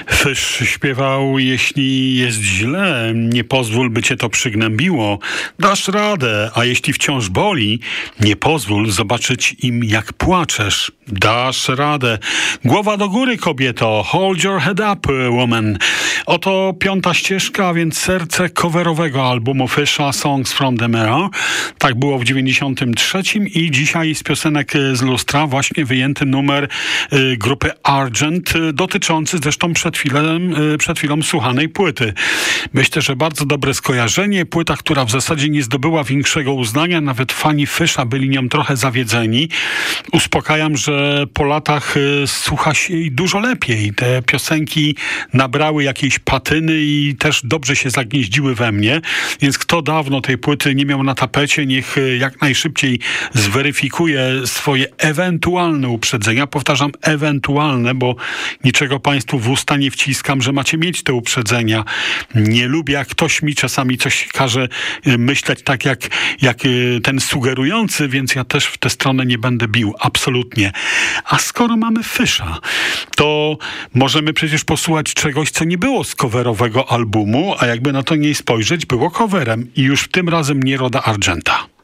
Fysz śpiewał: jeśli jest źle, nie pozwól, by cię to przygnębiło. Dasz radę, a jeśli wciąż boli, nie pozwól zobaczyć im, jak płaczesz. Dasz radę. Głowa do góry, kobieto. Hold your head up, woman. Oto piąta ścieżka, a więc serce coverowego albumu Fysza Songs from the Mirror. Tak było w 93 i dzisiaj z piosenek z lustra właśnie wyjęty numer grupy Argent, dotyczący zresztą przed chwilą słuchanej płyty. Myślę, że bardzo dobre skojarzenie. Płyta, która w zasadzie nie zdobyła większego uznania. Nawet fani Fysza byli nią trochę zawiedzeni. Uspokajam, że po latach słucha się jej dużo lepiej. Te piosenki nabrały jakiejś patyny i też dobrze się zagnieździły we mnie. Więc kto dawno tej płyty nie miał na tapecie, niech jak najszybciej zweryfikuje swoje ewentualne uprzedzenia. Powtarzam, ewentualne, bo niczego państwu w usta nie wciskam, że macie mieć te uprzedzenia. Nie lubię, jak ktoś mi czasami coś każe myśleć tak jak ten sugerujący, więc ja też w tę stronę nie będę bił. Absolutnie. A skoro mamy Fysza, to możemy przecież posłuchać czegoś, co nie było z coverowego albumu, a jakby na to nie spojrzeć, było coverem i już tym razem nie Roda Argenta.